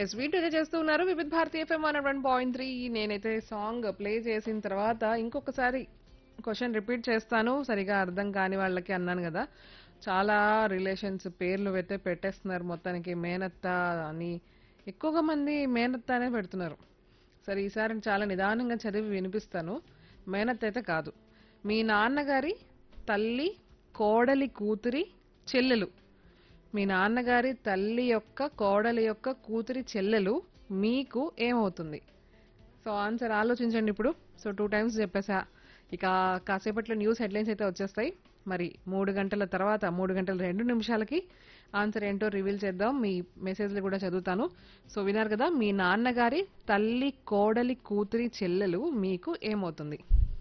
Yes video చేస్తూ ఉన్నారు వివిధ భారతి ఎఫ్ఎం 101.3. నేనైతే సాంగ్ ప్లే చేసిన తర్వాత ఇంకొకసారి క్వశ్చన్ రిపీట్ చేస్తాను, సరిగా అర్థం కాని వాళ్ళకి అన్నాను కదా. చాలా రిలేషన్స్ పేర్లు అయితే పెట్టేస్తున్నారు, మొత్తానికి మేనత్త అని ఎక్కువగా మంది మేనత్త అనే పెడుతున్నారు. సరే ఈసారి చాలా నిదానంగా చదివి వినిపిస్తాను. మేనత్త అయితే కాదు, మీ నాన్నగారి తల్లి కోడలి కూతురి చెల్లెలు. మీ నాన్నగారి తల్లి యొక్క కోడలి యొక్క కూతురి చెల్లెలు మీకు ఏమవుతుంది? సో ఆన్సర్ ఆలోచించండి ఇప్పుడు. So 2 times చెప్పేసా. ఇక కాసేపట్లో న్యూస్ హెడ్లైన్స్ అయితే వచ్చేస్తాయి. మరి 3 గంటల తర్వాత 3 గంటల 2 నిమిషాలకి ఆన్సర్ ఏంటో రివీల్ చేద్దాం. మీ మెసేజ్లు కూడా చదువుతాను. సో విన్నారు కదా, మీ నాన్నగారి తల్లి కోడలి కూతురి చెల్లెలు మీకు ఏమవుతుంది?